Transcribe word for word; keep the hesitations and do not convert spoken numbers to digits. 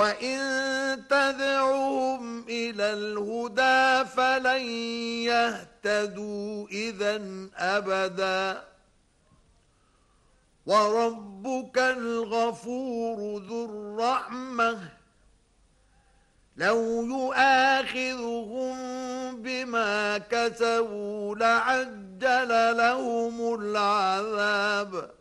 وإن تدعوهم إلى الهدى فلن يهتدوا إذًا أبدًا وربك الغفور ذو الرحمة لو يؤاخذهم بما كسبوا لعجل لهم العذاب